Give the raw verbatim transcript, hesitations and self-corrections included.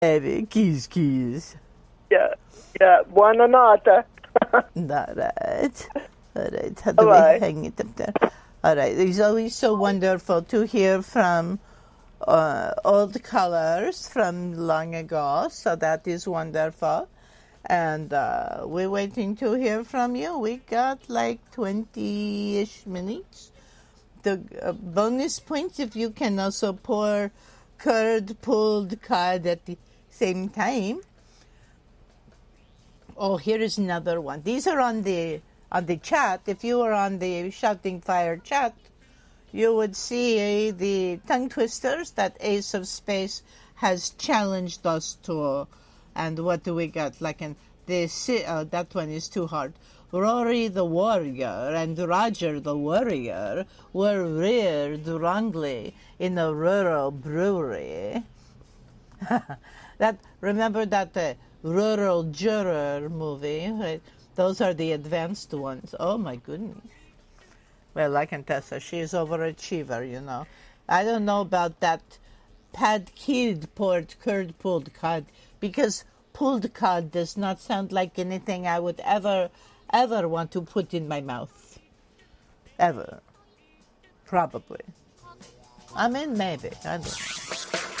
Maybe. Keys, keys. Yeah, yeah. Buona notte. All right. All right. How do Bye-bye. we hang it up there? All right. It's always so wonderful to hear from uh, old colors from long ago. So that is wonderful. And uh, we're waiting to hear from you. We got like twenty-ish minutes. The uh, bonus points if you can also pour curd pulled cod at the same time. Oh, here is another one. These are on the on the chat. If you were on the Shouting Fire chat, you would see the tongue twisters that Ace of Space has challenged us to. And what do we got? Like in the uh, that one is too hard. Rory the Warrior and Roger the Warrior were reared wrongly in a rural brewery. that remember that uh, Rural Juror movie? Right? Those are the advanced ones. Oh my goodness. Well, I can tell her she is overachiever, you know. I don't know about that Pad Kid poured curd pulled cod because pulled cod does not sound like anything I would ever, ever want to put in my mouth. Ever. Probably. I mean, maybe. I don't know.